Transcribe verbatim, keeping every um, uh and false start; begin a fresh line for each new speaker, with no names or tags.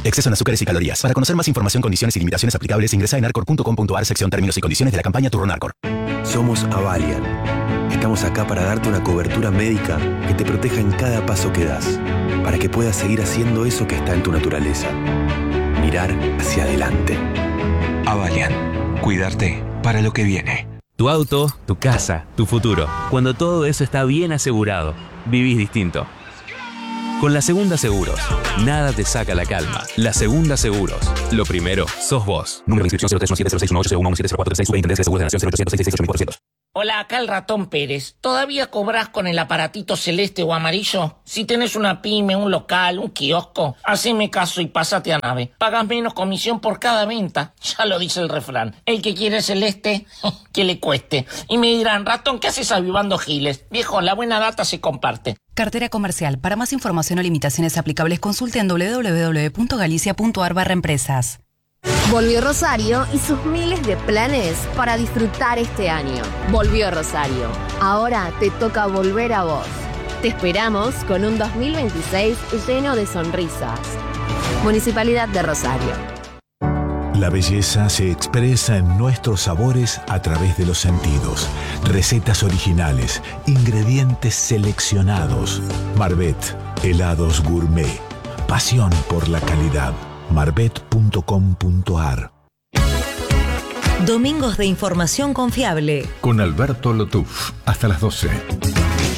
Exceso en azúcares y calorías. Para conocer más información, condiciones y limitaciones aplicables, ingresa en arcor punto com punto ar, sección términos y condiciones de la campaña Turno Arcor.
Somos Avalian. Estamos acá para darte una cobertura médica que te proteja en cada paso que das, para que puedas seguir haciendo eso que está en tu naturaleza. Mirar hacia adelante.
Avalian. Cuidarte para lo que viene.
Tu auto, tu casa, tu futuro. Cuando todo eso está bien asegurado, vivís distinto. Con La Segunda Seguros, nada te saca la calma. La Segunda Seguros. Lo primero, sos vos.
Número de inscripción cero tres uno siete cero seis uno ocho cero uno uno siete cero cuatro tres seis. Superintendencia de Seguros de Nación cero ochocientos seiscientos sesenta y ocho mil cuatrocientos.
Hola, acá el Ratón Pérez. ¿Todavía cobras con el aparatito celeste o amarillo? Si tenés una pyme, un local, un kiosco, haceme caso y pásate a Nave. Pagas menos comisión por cada venta. Ya lo dice el refrán. El que quiere celeste, que le cueste. Y me dirán, Ratón, ¿qué haces avivando giles? Viejo, la buena data se comparte.
Cartera comercial. Para más información o limitaciones aplicables, consulte en doble u doble u doble u punto galicia punto ar barra empresas.
Volvió Rosario y sus miles de planes para disfrutar este año. Volvió Rosario. Ahora te toca volver a vos. Te esperamos con un dos mil veintiséis lleno de sonrisas. Municipalidad de Rosario.
La belleza se expresa en nuestros sabores a través de los sentidos. Recetas originales, ingredientes seleccionados. Marvet, helados gourmet. Pasión por la calidad. marvet punto com punto ar.
Domingos de información confiable.
Con Alberto Lotuf. Hasta las doce.